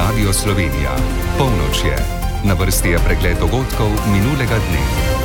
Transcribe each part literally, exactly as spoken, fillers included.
Radio Slovenija. Polnoč je. Na vrsti je pregled dogodkov minulega dne.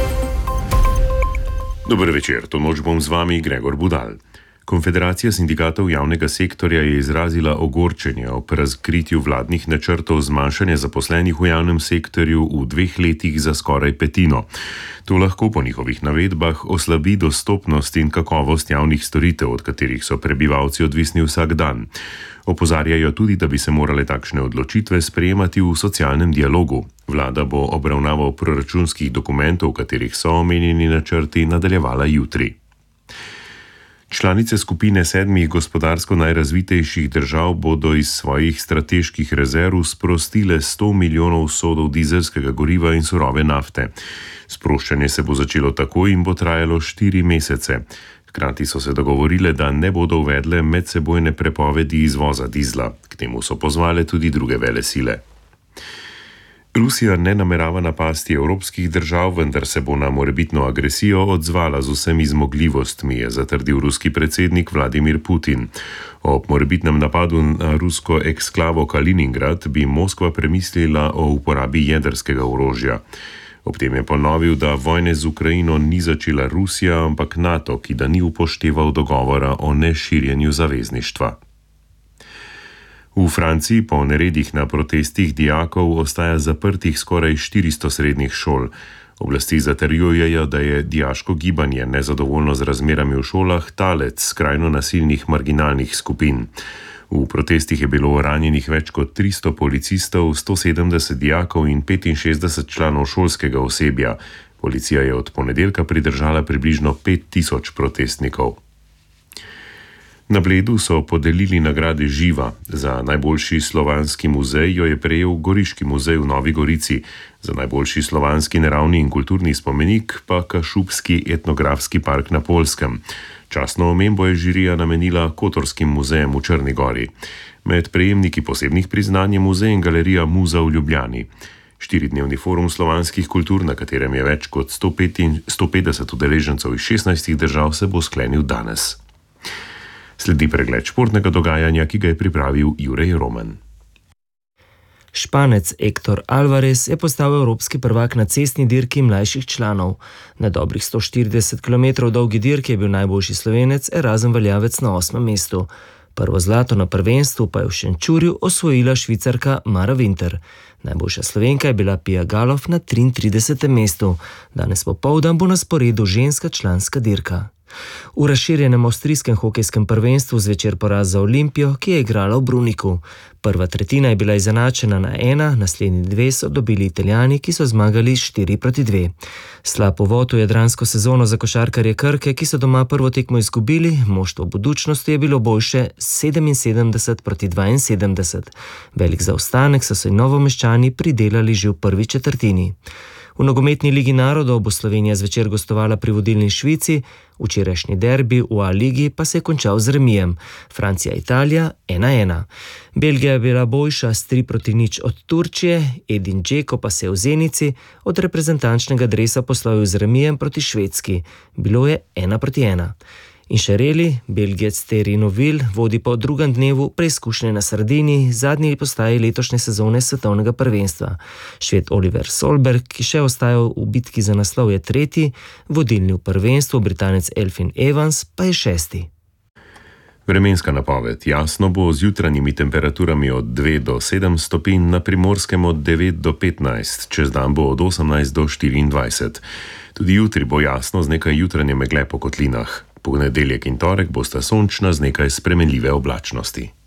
Dober večer, to noč bom z vami Gregor Budal. Konfederacija sindikatov javnega sektorja je izrazila ogorčenje ob razkritju vladnih načrtov zmanjšanja zaposlenih v javnem sektorju v dveh letih za skoraj petino. To lahko po njihovih navedbah oslabi dostopnost in kakovost javnih storitev, od katerih so prebivalci odvisni vsak dan. Opozarjajo tudi, da bi se morale takšne odločitve sprejemati v socialnem dialogu. Vlada bo obravnaval proračunskih dokumentov, v katerih so omenjeni načrti, nadaljevala jutri. Članice skupine sedmih gospodarsko najrazvitejših držav bodo iz svojih strateških rezerv sprostile sto milijonov sodov dizelskega goriva in surove nafte. Sproščanje se bo začelo takoj in bo trajalo štiri mesece. Hkrati so se dogovorile, da ne bodo uvedle medsebojne prepovedi izvoza dizla. K temu so pozvale tudi druge velesile. Rusija ne namerava napasti evropskih držav, vendar se bo na morebitno agresijo odzvala z vsemi zmogljivostmi, je zatrdil ruski predsednik Vladimir Putin. Ob morebitnem napadu na rusko eksklavo Kaliningrad bi Moskva premislila o uporabi jedrskega orožja. Ob tem je ponovil, da vojne z Ukrajino ni začela Rusija, ampak NATO, ki da ni upošteval dogovora o neširjenju zavezništva. V Franciji po neredih na protestih dijakov ostaja zaprtih skoraj štiristo srednjih šol. Oblasti zatrjujejo, da je dijaško gibanje nezadovoljno z razmerami v šolah talec skrajno nasilnih marginalnih skupin. V protestih je bilo ranjenih več kot tristo policistov, sto sedemdeset dijakov in petinšestdeset članov šolskega osebja. Policija je od ponedeljka pridržala približno pet tisoč protestnikov. Na Bledu so podelili nagrade Živa. Za najboljši slovanski muzej jo je prejel Goriški muzej v Novi Gorici, za najboljši slovanski naravni in kulturni spomenik pa Kašubski etnografski park na Poljskem. Častno omembo je žirija namenila Kotorskim muzejem v Črni Gori. Med prejemniki posebnih priznanj je muzej in galerija Muza v Ljubljani. Štiridnevni forum slovanskih kultur, na katerem je več kot sto petdeset udeležencev iz šestnajstih držav, se bo sklenil danes. Sledi pregled športnega dogajanja, ki ga je pripravil Jurej Roman. Španec Héctor Alvarez je postal evropski prvak na cestni dirki mlajših članov. Na dobrih sto štirideset kilometrov dolgi dirki je bil najboljši Slovenec Erazem Valjavec na osmem mestu. Prvo zlato na prvenstvu pa je v Šenčurju osvojila Švicarka Mara Winter. Najboljša Slovenka je bila Pia Galof na triintridesetem mestu. Danes popoldan bo na sporedu ženska članska dirka. V razširjenem avstrijskem hokejskem prvenstvu zvečer poraz za Olimpijo, ki je igrala v Bruniku. Prva tretjina je bila izenačena na ena, naslednji dve so dobili Italijani, ki so zmagali štiri proti dve. Slab uvod v jadransko sezono za košarkarje Krke, ki so doma prvo tekmo izgubili, moštvo Budućnosti je bilo boljše sedeminsedemdeset proti dvainsedemdeset. Velik zaostanek so se Novomeščani pridelali že v prvi četrtini. V nogometni ligi narodov bo Slovenija zvečer gostovala pri vodilni Švici, včerajšnji derbi v A-ligi pa se je končal z remijem. Francija-Italija ena ena. Belgija je bila boljša s tri proti nič od Turčije, Edin Džeko pa se je v Zenici od reprezentančnega dresa poslovil z remijem proti Švedski. Bilo je ena proti ena. In še reli, Belgijec Thierry Neuville vodi po drugem dnevu preizkušnje na Sardiniji, zadnji postaji letošnje sezone svetovnega prvenstva. Šved Oliver Solberg, ki še ostaja v bitki za naslov, je tretji, vodilni v prvenstvu Britanec Elfyn Evans pa je šesti. Vremenska napoved. Jasno bo z jutranjimi temperaturami od dve do sedem stopinj, na Primorskem od devet do petnajst, čez dan bo od osemnajst do štiriindvajset. Tudi jutri bo jasno z nekaj jutranje megle po kotlinah. Ponedeljek in torek bosta sončna z nekaj spremenljive oblačnosti.